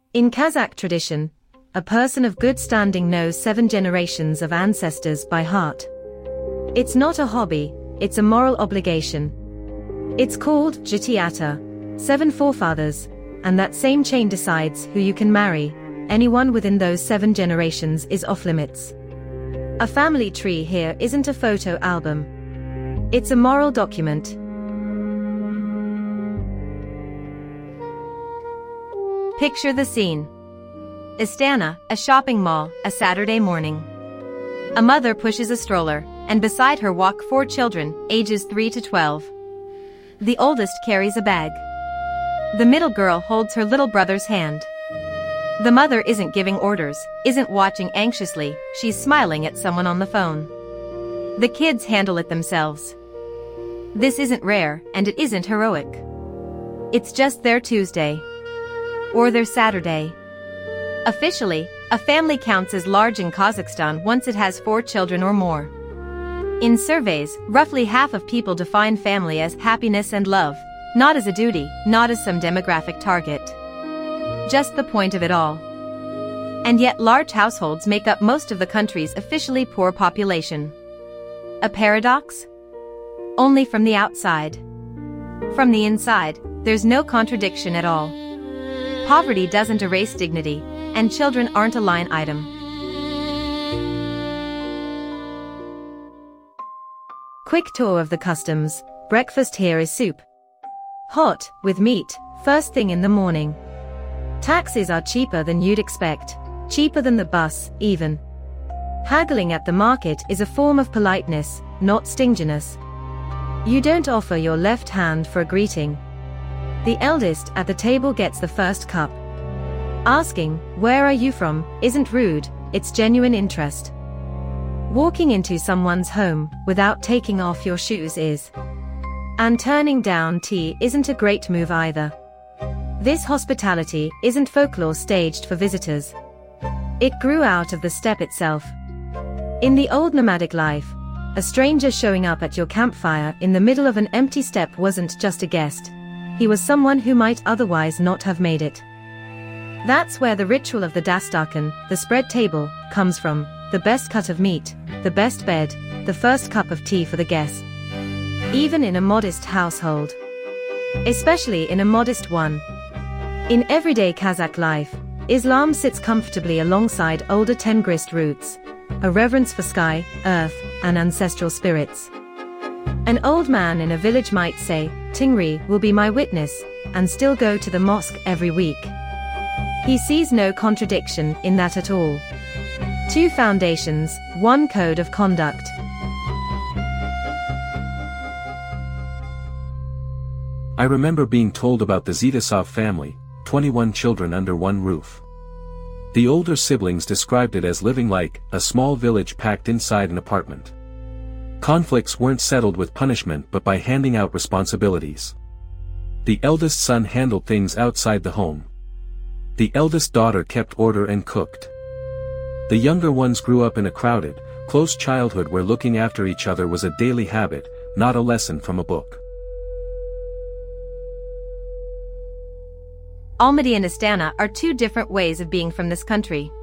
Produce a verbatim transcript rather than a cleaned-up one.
In Kazakh tradition, a person of good standing knows seven generations of ancestors by heart. It's not a hobby, it's a moral obligation. It's called Jitiyata, seven forefathers, and that same chain decides who you can marry. Anyone within those seven generations is off limits. A family tree here isn't a photo album. It's a moral document. Picture the scene. Astana, a shopping mall, a Saturday morning. A mother pushes a stroller, and beside her walk four children, ages three to twelve. The oldest carries a bag. The middle girl holds her little brother's hand. The mother isn't giving orders, isn't watching anxiously, she's smiling at someone on the phone. The kids handle it themselves. This isn't rare, and it isn't heroic. It's just their Tuesday. Or their Saturday. Officially, a family counts as large in Kazakhstan once it has four children or more. In surveys, roughly half of people define family as happiness and love, not as a duty, not as some demographic target. Just the point of it all. And yet large households make up most of the country's officially poor population. A paradox? Only from the outside. From the inside, there's no contradiction at all. Poverty doesn't erase dignity, and children aren't a line item. Quick tour of the customs. Breakfast here is soup. Hot, with meat, first thing in the morning. Taxes are cheaper than you'd expect, cheaper than the bus, even. Haggling at the market is a form of politeness, not stinginess. You don't offer your left hand for a greeting. The eldest at the table gets the first cup. Asking, "Where are you from?" isn't rude, it's genuine interest. Walking into someone's home without taking off your shoes is. And turning down tea isn't a great move either. This hospitality isn't folklore staged for visitors. It grew out of the steppe itself. In the old nomadic life, a stranger showing up at your campfire in the middle of an empty steppe wasn't just a guest. He was someone who might otherwise not have made it. That's where the ritual of the dastarkan, the spread table, comes from. The best cut of meat, the best bed, the first cup of tea for the guest. Even in a modest household. Especially in a modest one. In everyday Kazakh life, Islam sits comfortably alongside older Tengrist roots, a reverence for sky, earth, and ancestral spirits. An old man in a village might say, "Tingri will be my witness," and still go to the mosque every week. He sees no contradiction in that at all. Two foundations, one code of conduct. I remember being told about the Zitasov family, twenty-one children under one roof. The older siblings described it as living like a small village packed inside an apartment. Conflicts weren't settled with punishment but by handing out responsibilities. The eldest son handled things outside the home. The eldest daughter kept order and cooked. The younger ones grew up in a crowded, close childhood where looking after each other was a daily habit, not a lesson from a book. Almaty and Astana are two different ways of being from this country.